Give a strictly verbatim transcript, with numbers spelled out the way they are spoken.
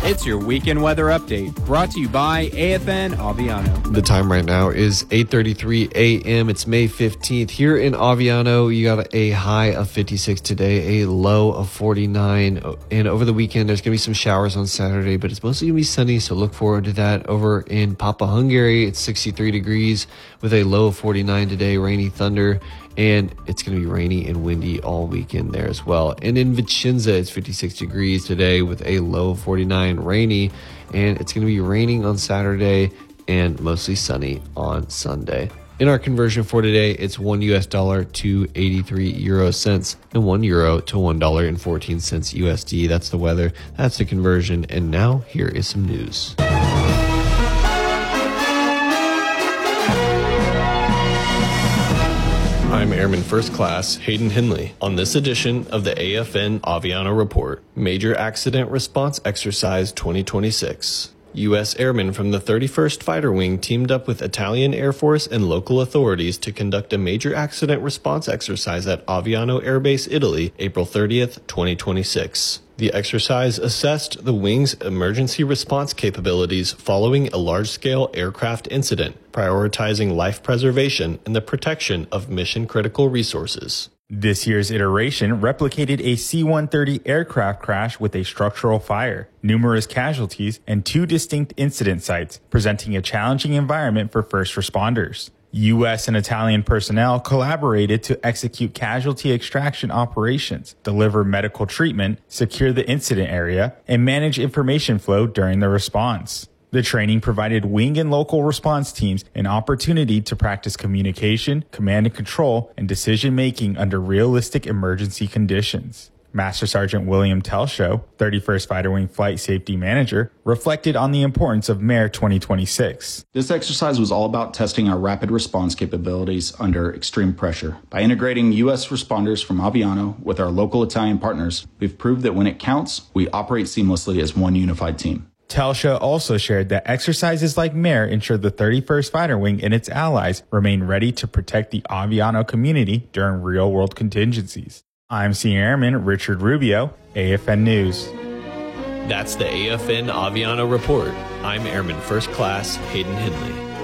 It's your weekend weather update, brought to you by A F N Aviano. The time right now is eight thirty-three a.m. It's May fifteenth. Here in Aviano, you got a high of fifty-six today, a low of forty-nine. And over the weekend, there's going to be some showers on Saturday, but it's mostly going to be sunny, so look forward to that. Over in Papa Hungary, it's sixty-three degrees with a low of forty-nine today, rainy thunder. And it's going to be rainy and windy all weekend there as well. And in Vicenza, it's fifty-six degrees today with a low of forty-nine, rainy. And it's going to be raining on Saturday and mostly sunny on Sunday. In our conversion for today, it's one U S dollar to eighty-three euro cents and one euro to one dollar and fourteen cents U S D. That's the weather. That's the conversion. And now here is some news. I'm Airman First Class Hayden Henley. On this edition of the A F N Aviano Report, Major Accident Response Exercise twenty twenty-six. U S airmen from the thirty-first Fighter Wing teamed up with Italian Air Force and local authorities to conduct a major accident response exercise at Aviano Air Base, Italy, April thirtieth, twenty twenty-six. The exercise assessed the wing's emergency response capabilities following a large-scale aircraft incident, prioritizing life preservation and the protection of mission-critical resources. This year's iteration replicated a C one thirty aircraft crash with a structural fire, numerous casualties, and two distinct incident sites, presenting a challenging environment for first responders. U S and Italian personnel collaborated to execute casualty extraction operations, deliver medical treatment, secure the incident area, and manage information flow during the response. The training provided wing and local response teams an opportunity to practice communication, command and control, and decision-making under realistic emergency conditions. Master Sergeant William Telshow, thirty-first Fighter Wing Flight Safety Manager, reflected on the importance of M A R E twenty twenty-six. This exercise was all about testing our rapid response capabilities under extreme pressure. By integrating U S responders from Aviano with our local Italian partners, we've proved that when it counts, we operate seamlessly as one unified team. Telshow also shared that exercises like M A R E ensure the thirty-first Fighter Wing and its allies remain ready to protect the Aviano community during real-world contingencies. I'm Senior Airman Richard Rubio, A F N News. That's the A F N Aviano Report. I'm Airman First Class Hayden Henley.